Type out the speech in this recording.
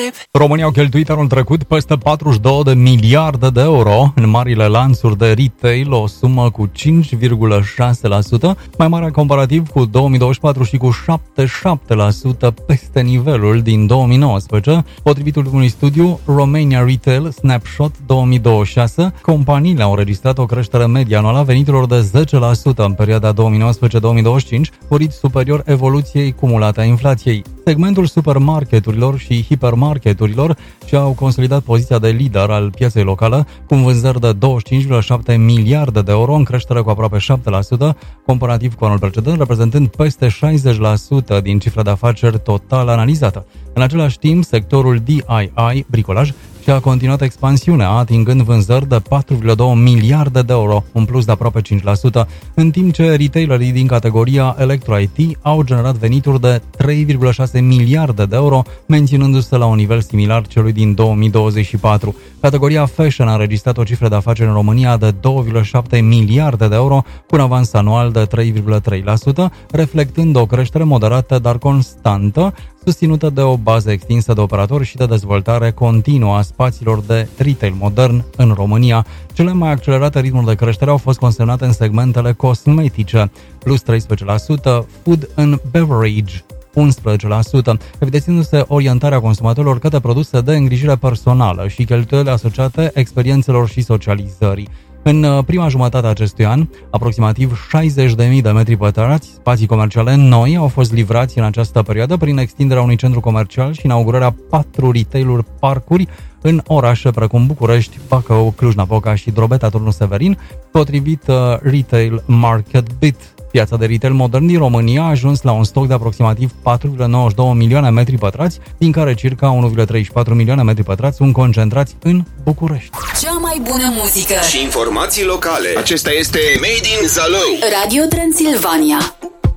România au cheltuit anul trecut peste 42 de miliarde de euro în marile lanțuri de retail, o sumă cu 5,6%, mai mare comparativ cu 2024 și cu 77% peste nivelul din 2019. Potrivit ultimului studiu Romania Retail Snapshot 2026, companiile au înregistrat o creștere medie anuală a veniturilor de 10% în perioada 2019-2025, sporit superior evoluției cumulate a inflației. Segmentul supermarketurilor și hipermarketurilor și-au consolidat poziția de lider al pieței locale, cu vânzări de 25,7 miliarde de euro, în creștere cu aproape 7%, comparativ cu anul precedent, reprezentând peste 60% din cifra de afaceri totală analizată. În același timp, sectorul DIY, bricolaj, și-a continuat expansiunea, atingând vânzări de 4,2 miliarde de euro, un plus de aproape 5%, în timp ce retailerii din categoria Electro-IT au generat venituri de 3,6 miliarde de euro, menținându-se la un nivel similar celui din 2024. Categoria Fashion a înregistrat o cifră de afaceri în România de 2,7 miliarde de euro, cu un avans anual de 3,3%, reflectând o creștere moderată, dar constantă, susținută de o bază extinsă de operatori și de dezvoltare continuă a spațiilor de retail modern în România. Cele mai accelerate ritmuri de creștere au fost consemnate în segmentele cosmetice, plus 13%, food and beverage, 11%, evidențiindu-se orientarea consumatorilor către produse de îngrijire personală și cheltuielile asociate experiențelor și socializării. În prima jumătate a acestui an, aproximativ 60.000 de metri pătrați spații comerciale noi au fost livrați în această perioadă prin extinderea unui centru comercial și inaugurarea 4 retail-uri parcuri în orașe precum București, Bacău, Cluj-Napoca și Drobeta Turnul Severin, potrivit Retail Market Bit. Piața de retail modern din România a ajuns la un stoc de aproximativ 4,92 milioane metri pătrați, din care circa 1,34 milioane metri pătrați sunt concentrați în București. Cea mai bună muzică și informații locale. Acesta este Made in Zalău. Radio Transilvania.